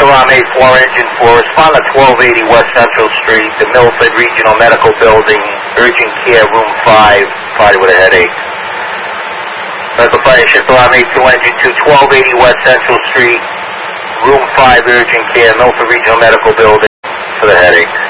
Alarm 84, Engine 4, respond to 1280 West Central Street, the Milford Regional Medical Building, Urgent Care, Room 5, party with a headache. Medical Fire Shift Alarm 82, Engine 2, 1280 West Central Street, Room 5, Urgent Care, Milford Regional Medical Building, for the headache.